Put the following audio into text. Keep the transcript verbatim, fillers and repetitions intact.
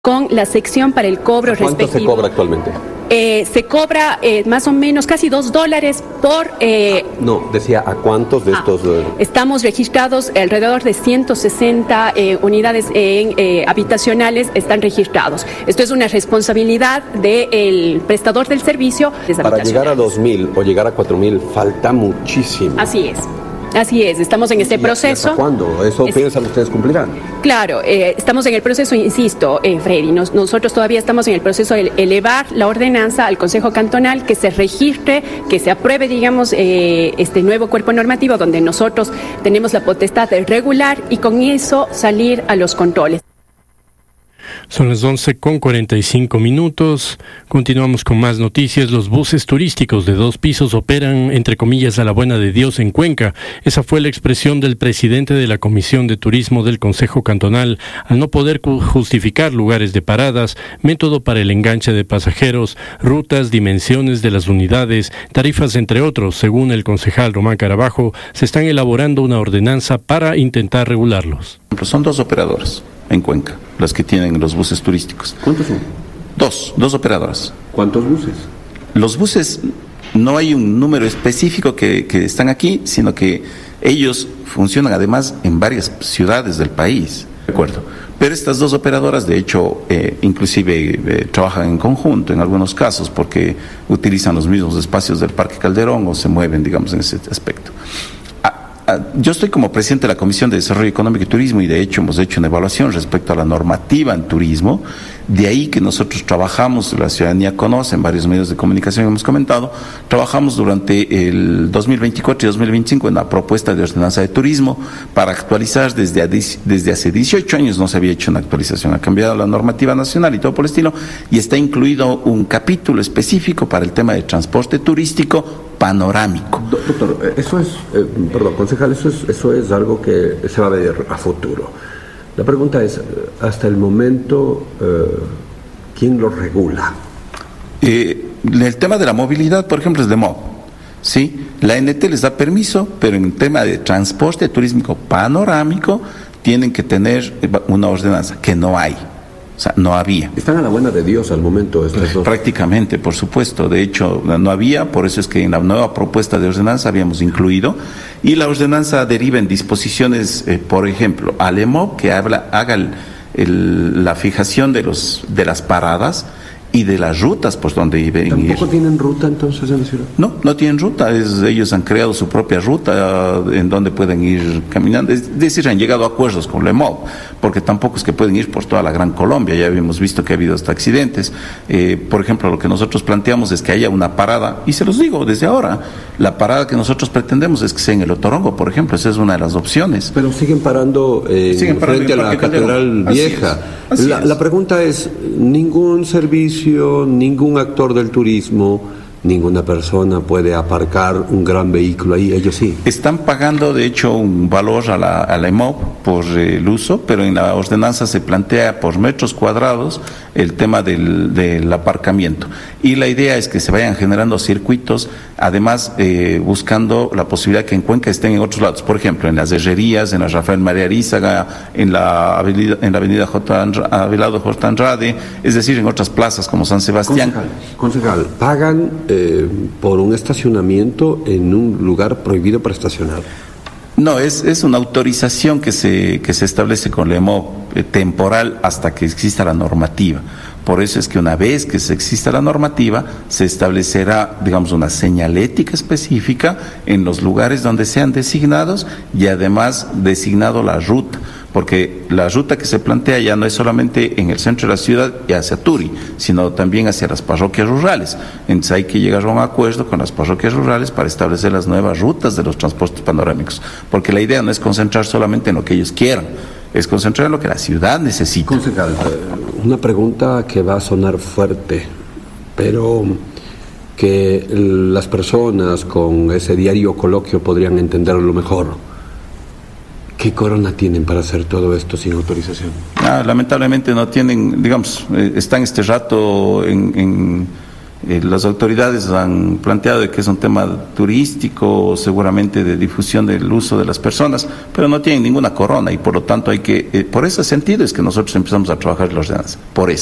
con la sección para el cobro ¿Cuánto respectivo. se cobra actualmente? Eh, se cobra eh, más o menos casi dos dólares por... Eh, no, decía, ¿a cuántos de ah, estos...? Eh... Estamos registrados, alrededor de ciento sesenta eh, unidades en, eh, habitacionales están registrados. Esto es una responsabilidad del prestador del servicio. Para llegar a dos mil o llegar a cuatro mil falta muchísimo. Así es. Así es, estamos en este proceso. ¿Hasta cuándo? ¿Eso es, piensan ustedes cumplirán? Claro, eh, estamos en el proceso, insisto, eh, Freddy, nos, nosotros todavía estamos en el proceso de elevar la ordenanza al Consejo Cantonal, que se registre, que se apruebe, digamos, eh, este nuevo cuerpo normativo donde nosotros tenemos la potestad de regular y con eso salir a los controles. Son las once con cuarenta y cinco minutos. Continuamos con más noticias. Los buses turísticos de dos pisos operan, entre comillas, a la buena de Dios en Cuenca. Esa fue la expresión del presidente de la Comisión de Turismo del Consejo Cantonal, al no poder justificar lugares de paradas, método para el enganche de pasajeros, rutas, dimensiones de las unidades, tarifas, entre otros. Según el concejal Román Carabajo, se están elaborando una ordenanza para intentar regularlos. Son dos operadores en Cuenca, las que tienen los buses turísticos. ¿Cuántos son? Dos, dos operadoras. ¿Cuántos buses? Los buses, no hay un número específico que, que están aquí, sino que ellos funcionan además en varias ciudades del país, ¿de acuerdo? Pero estas dos operadoras, de hecho, eh, inclusive eh, trabajan en conjunto en algunos casos porque utilizan los mismos espacios del Parque Calderón o se mueven, digamos, en ese aspecto. Yo estoy como presidente de la Comisión de Desarrollo Económico y Turismo y de hecho hemos hecho una evaluación respecto a la normativa en turismo, de ahí que nosotros trabajamos, la ciudadanía conoce, en varios medios de comunicación hemos comentado, trabajamos durante el dos mil veinticuatro y dos mil veinticinco en la propuesta de ordenanza de turismo para actualizar desde, desde hace dieciocho años no se había hecho una actualización, ha cambiado la normativa nacional y todo por el estilo y está incluido un capítulo específico para el tema de transporte turístico panorámico. Doctor, eso es, eh, perdón, concejal, eso es, eso es algo que se va a ver a futuro. La pregunta es, hasta el momento, eh, ¿quién lo regula? Eh, el tema de la movilidad, por ejemplo, es de M O B, ¿sí? La A N T les da permiso, pero en el tema de transporte turístico panorámico tienen que tener una ordenanza, que no hay. O sea, no había. ¿Están a la buena de Dios al momento estos dos? Prácticamente, por supuesto. De hecho, no había, por eso es que en la nueva propuesta de ordenanza habíamos incluido. Y la ordenanza deriva en disposiciones, eh, por ejemplo, al E M O B que habla, haga el, el, la fijación de, los, de las paradas y de las rutas por donde iban. ¿Tampoco ir. tienen ruta entonces en la ciudad? No, no tienen ruta, es, ellos han creado su propia ruta en donde pueden ir caminando, es decir, han llegado a acuerdos con la E M O B, porque tampoco es que pueden ir por toda la Gran Colombia, ya habíamos visto que ha habido hasta accidentes. Eh, por ejemplo, lo que nosotros planteamos es que haya una parada, y se los digo desde ahora, la parada que nosotros pretendemos es que sea en el Otorongo, por ejemplo, esa es una de las opciones. Pero siguen parando, eh, siguen parando frente a la Catedral Vieja. Así es, así la, es. la pregunta es, ningún servicio, ningún actor del turismo, ninguna persona puede aparcar un gran vehículo ahí, ellos sí. Están pagando, de hecho, un valor a la, a la E M O B por eh, el uso, pero en la ordenanza se plantea por metros cuadrados el tema del, del aparcamiento. Y la idea es que se vayan generando circuitos, además eh, buscando la posibilidad que en Cuenca estén en otros lados, por ejemplo, en las herrerías, en la Rafael María Arízaga, en la avenida, en la avenida J. Abelardo J. Andrade, es decir, en otras plazas como San Sebastián. Concejal, concejal, pagan eh, por un estacionamiento en un lugar prohibido para estacionar. No, es, es una autorización que se, que se establece con la E M O B eh, temporal hasta que exista la normativa. Por eso es que una vez que se exista la normativa, se establecerá, digamos, una señalética específica en los lugares donde sean designados y además designado la ruta, porque la ruta que se plantea ya no es solamente en el centro de la ciudad y hacia Turi, sino también hacia las parroquias rurales. Entonces hay que llegar a un acuerdo con las parroquias rurales para establecer las nuevas rutas de los transportes panorámicos, porque la idea no es concentrar solamente en lo que ellos quieran, es concentrar en lo que la ciudad necesita. Concejal, una pregunta que va a sonar fuerte, pero que las personas con ese diario coloquio podrían entenderlo mejor. ¿Qué corona tienen para hacer todo esto sin autorización? Ah, lamentablemente no tienen, digamos, eh, están este rato en, en, Eh, las autoridades han planteado de que es un tema turístico, seguramente de difusión del uso de las personas, pero no tienen ninguna corona y por lo tanto hay que, eh, por ese sentido es que nosotros empezamos a trabajar la ordenanza, por eso.